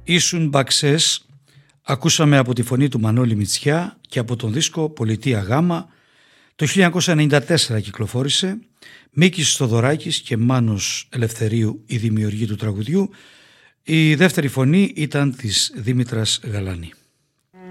Ήσουν Μπαξές, ακούσαμε από τη φωνή του Μανώλη Μητσιά και από τον δίσκο Πολιτεία Γάμα. Το 1994 κυκλοφόρησε. Μίκης Θοδωράκης και Μάνος Ελευθερίου η δημιουργή του τραγουδιού. Η δεύτερη φωνή ήταν της Δήμητρας Γαλάνη.